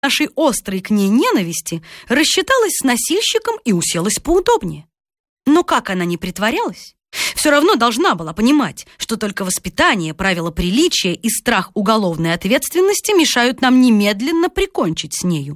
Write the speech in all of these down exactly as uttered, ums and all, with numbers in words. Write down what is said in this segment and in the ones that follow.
нашей острой к ней ненависти, рассчиталась с носильщиком и уселась поудобнее. Но как она ни притворялась, все равно должна была понимать, что только воспитание, правила приличия и страх уголовной ответственности мешают нам немедленно прикончить с нею.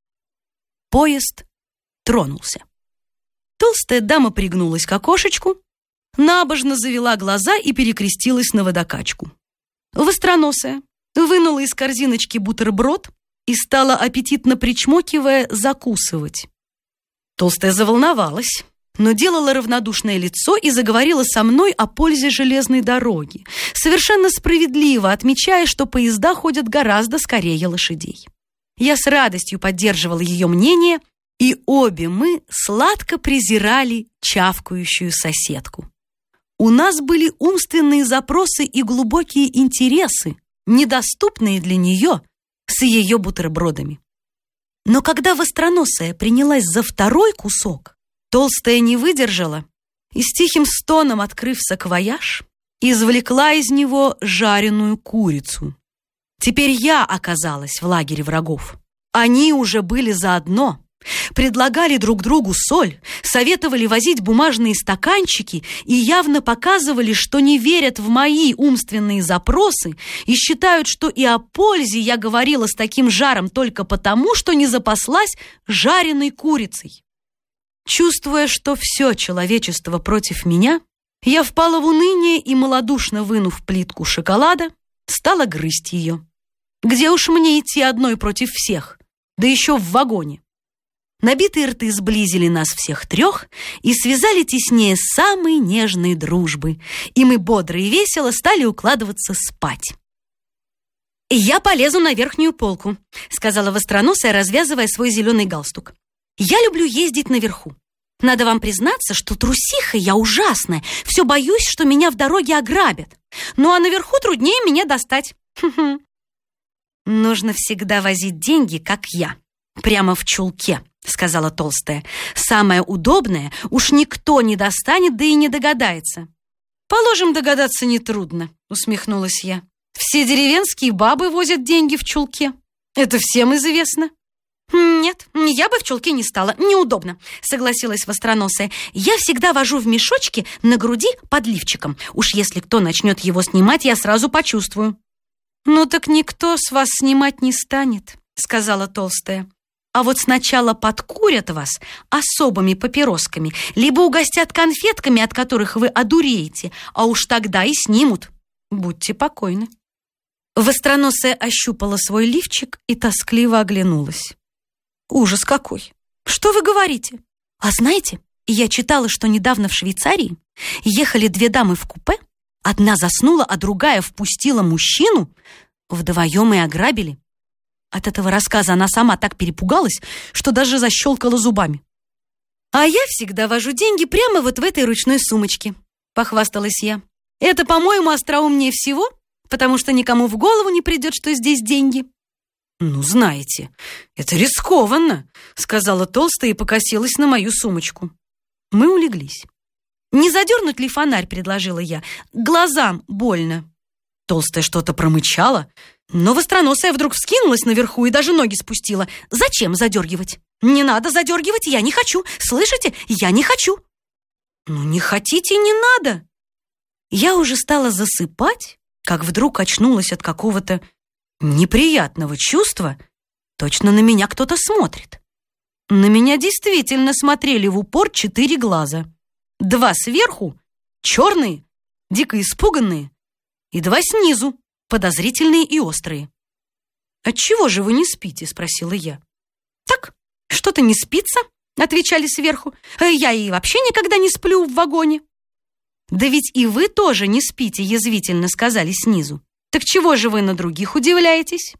Поезд тронулся. Толстая дама пригнулась к окошечку, набожно завела глаза и перекрестилась на водокачку. Востроносая вынула из корзиночки бутерброд и стала, аппетитно причмокивая, закусывать. Толстая заволновалась, но делала равнодушное лицо и заговорила со мной о пользе железной дороги, совершенно справедливо отмечая, что поезда ходят гораздо скорее лошадей. Я с радостью поддерживала ее мнение, и обе мы сладко презирали чавкающую соседку. У нас были умственные запросы и глубокие интересы, недоступные для нее с ее бутербродами. Но когда востроносая принялась за второй кусок, толстая не выдержала и с тихим стоном, открыв саквояж, извлекла из него жареную курицу. Теперь я оказалась в лагере врагов. Они уже были заодно, предлагали друг другу соль, советовали возить бумажные стаканчики и явно показывали, что не верят в мои умственные запросы и считают, что и о пользе я говорила с таким жаром только потому, что не запаслась жареной курицей. Чувствуя, что все человечество против меня, я впала в уныние и, малодушно вынув плитку шоколада, стала грызть ее. Где уж мне идти одной против всех, да еще в вагоне? Набитые рты сблизили нас всех трех и связали теснее самой нежной дружбы, и мы бодро и весело стали укладываться спать. «Я полезу на верхнюю полку», — сказала востроносая, развязывая свой зеленый галстук. «Я люблю ездить наверху. Надо вам признаться, что трусиха я ужасная, все боюсь, что меня в дороге ограбят. Ну а наверху труднее меня достать. Хм-хм. Нужно всегда возить деньги, как я, прямо в чулке», — сказала толстая. «Самое удобное уж никто не достанет, да и не догадается». «Положим, догадаться нетрудно», — усмехнулась я. «Все деревенские бабы возят деньги в чулке. Это всем известно». «Нет, я бы в чулке не стала, неудобно», — согласилась востроносая. «Я всегда вожу в мешочке на груди под лифчиком. Уж если кто начнет его снимать, я сразу почувствую». «Ну так никто с вас снимать не станет», — сказала толстая. «А вот сначала подкурят вас особыми папиросками, либо угостят конфетками, от которых вы одуреете, а уж тогда и снимут. Будьте покойны». Востроносая ощупала свой лифчик и тоскливо оглянулась. «Ужас какой! Что вы говорите? А знаете, я читала, что недавно в Швейцарии ехали две дамы в купе, одна заснула, а другая впустила мужчину, вдвоем и ограбили. От этого рассказа она сама так перепугалась, что даже защелкала зубами. «А я всегда вожу деньги прямо вот в этой ручной сумочке», — похвасталась я. «Это, по-моему, остроумнее всего, потому что никому в голову не придет, что здесь деньги». «Ну, знаете, это рискованно», — сказала толстая и покосилась на мою сумочку. Мы улеглись. «Не задернуть ли фонарь?» — предложила я. «Глазам больно». Толстая что-то промычала, но востроносая вдруг вскинулась наверху и даже ноги спустила. «Зачем задергивать? Не надо задергивать, я не хочу. Слышите? Я не хочу». «Ну, не хотите, не надо». Я уже стала засыпать, как вдруг очнулась от какого-то неприятного чувства. Точно на меня кто-то смотрит. На меня действительно смотрели в упор четыре глаза. Два сверху, черные, дико испуганные, и два снизу, подозрительные и острые. «Отчего же вы не спите?» — спросила я. «Так, что-то не спится», — отвечали сверху. «Я и вообще никогда не сплю в вагоне». «Да ведь и вы тоже не спите», — язвительно сказали снизу. «Так чего же вы на других удивляетесь?»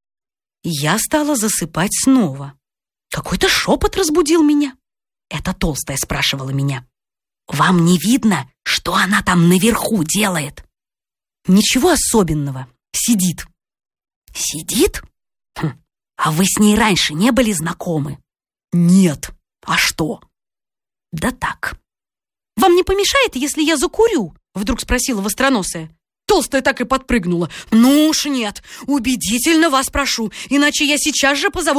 Я стала засыпать снова. Какой-то шепот разбудил меня. Это толстая спрашивала меня. «Вам не видно, что она там наверху делает?» «Ничего особенного. Сидит». «Сидит? Хм. А вы с ней раньше не были знакомы?» «Нет. А что?» «Да так». «Вам не помешает, если я закурю?» Вдруг спросила востроносая. Толстая так и подпрыгнула. «Ну уж нет, убедительно вас прошу, иначе я сейчас же позову